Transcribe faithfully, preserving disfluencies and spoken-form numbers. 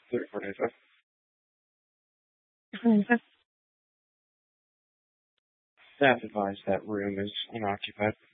thirty-four days left. Staff advised that room is unoccupied.